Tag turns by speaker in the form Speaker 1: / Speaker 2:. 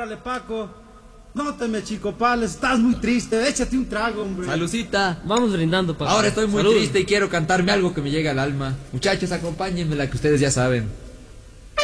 Speaker 1: órale, Paco. No te me chicopales, estás muy triste. Échate un trago, hombre.
Speaker 2: Salucita.
Speaker 3: Vamos brindando, Paco.
Speaker 2: Ahora estoy muy
Speaker 3: Salud.
Speaker 2: triste y quiero cantarme algo que me llegue al alma. Muchachos, acompáñenme, la que ustedes ya saben.